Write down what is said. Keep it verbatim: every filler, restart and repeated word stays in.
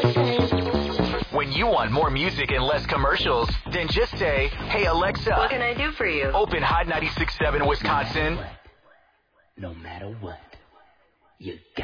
When you want more music and less commercials, then just say, hey, Alexa. What can I do for you? Open Hot ninety-six point seven Wisconsin. No matter what, you got